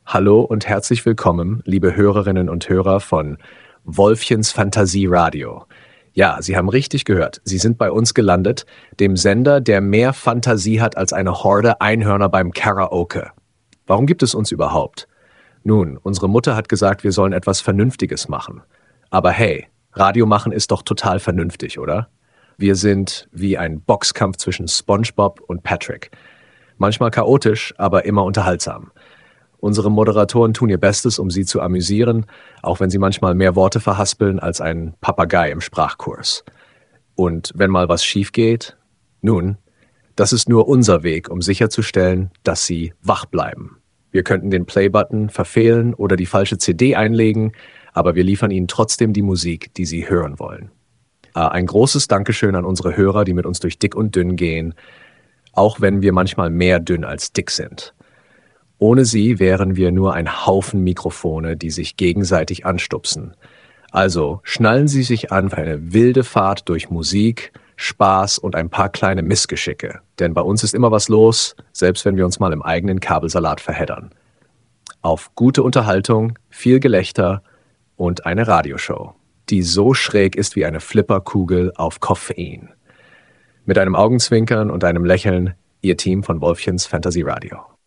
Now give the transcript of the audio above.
Hallo und herzlich willkommen, liebe Hörerinnen und Hörer von Wolfchens Fantasieradio. Ja, Sie haben richtig gehört. Sie sind bei uns gelandet, dem Sender, der mehr Fantasie hat als eine Horde Einhörner beim Karaoke. Warum gibt es uns überhaupt? Nun, unsere Mutter hat gesagt, wir sollen etwas Vernünftiges machen. Aber hey, Radio machen ist doch total vernünftig, oder? Wir sind wie ein Boxkampf zwischen SpongeBob und Patrick. Manchmal chaotisch, aber immer unterhaltsam. Unsere Moderatoren tun ihr Bestes, um Sie zu amüsieren, auch wenn sie manchmal mehr Worte verhaspeln als ein Papagei im Sprachkurs. Und wenn mal was schief geht, nun, das ist nur unser Weg, um sicherzustellen, dass Sie wach bleiben. Wir könnten den Play-Button verfehlen oder die falsche CD einlegen, aber wir liefern Ihnen trotzdem die Musik, die Sie hören wollen. Ein großes Dankeschön an unsere Hörer, die mit uns durch dick und dünn gehen, auch wenn wir manchmal mehr dünn als dick sind. Ohne sie wären wir nur ein Haufen Mikrofone, die sich gegenseitig anstupsen. Also schnallen Sie sich an für eine wilde Fahrt durch Musik, Spaß und ein paar kleine Missgeschicke. Denn bei uns ist immer was los, selbst wenn wir uns mal im eigenen Kabelsalat verheddern. Auf gute Unterhaltung, viel Gelächter und eine Radioshow, die so schräg ist wie eine Flipperkugel auf Koffein. Mit einem Augenzwinkern und einem Lächeln, Ihr Team von Wolfchens Fantasieradio.